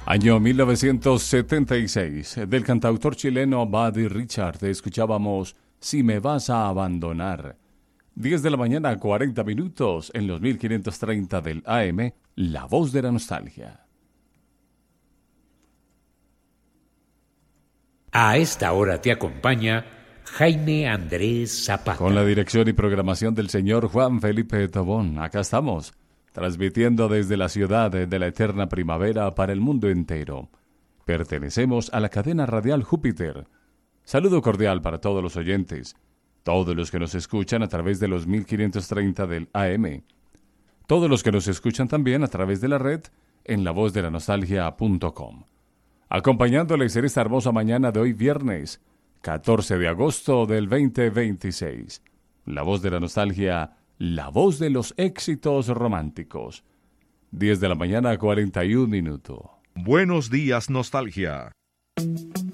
Año 1976, del cantautor chileno Buddy Richard, escuchábamos Si me vas a abandonar. 10 de la mañana, 40 minutos, en los 1530 del AM, La Voz de la Nostalgia. A esta hora te acompaña Jaime Andrés Zapata. Con la dirección y programación del señor Juan Felipe Tobón, acá estamos, transmitiendo desde la ciudad de la eterna primavera para el mundo entero. Pertenecemos a la cadena radial Júpiter. Saludo cordial para todos los oyentes, todos los que nos escuchan a través de los 1530 del AM, todos los que nos escuchan también a través de la red en lavozdelanostaljia.com. Acompañándoles en esta hermosa mañana de hoy viernes, 14 de agosto del 2026. La Voz de la Nostalgia, la voz de los éxitos románticos. 10 de la mañana, 41 minutos. Buenos días, nostalgia.